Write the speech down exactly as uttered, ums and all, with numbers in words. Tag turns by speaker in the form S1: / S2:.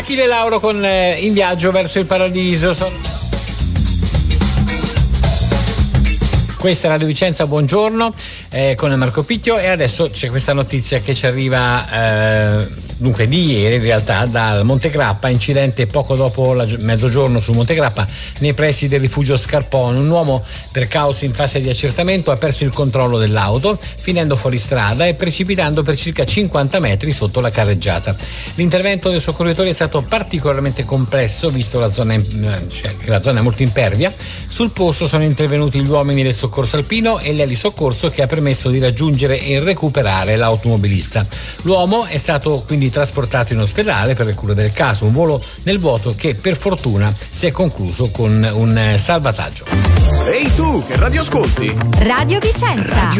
S1: Achille Lauro con eh, In viaggio verso il paradiso. Son... Questa è Radio Vicenza, buongiorno, eh, con Marco Picchio, e adesso c'è questa notizia che ci arriva eh, dunque di ieri in realtà dal Monte Grappa, incidente poco dopo la, mezzogiorno sul Monte Grappa nei pressi del rifugio Scarpone. Un uomo per cause in fase di accertamento ha perso il controllo dell'auto finendo fuori strada e precipitando per circa cinquanta metri sotto la carreggiata. L'intervento dei soccorritori è stato particolarmente complesso visto la zona, cioè, che la zona è molto impervia. Sul posto sono intervenuti gli uomini del soccorso alpino e l'elisoccorso che ha permesso di raggiungere e recuperare l'automobilista. L'uomo è stato quindi trasportato in ospedale per le cure del caso, un volo nel vuoto che per fortuna si è concluso con un salvataggio.
S2: Ehi tu, che radio ascolti?
S3: Radio Vicenza.
S2: Radio